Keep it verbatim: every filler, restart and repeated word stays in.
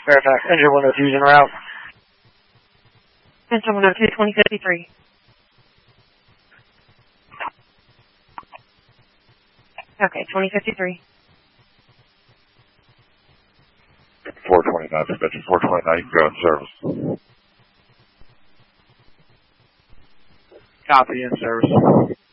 Fairfax, engine one oh two is en route. Engine one oh two, twenty fifty-three. Okay, twenty fifty-three. four twenty-nine, suspension four twenty-nine, you can go in service. Copy, in service.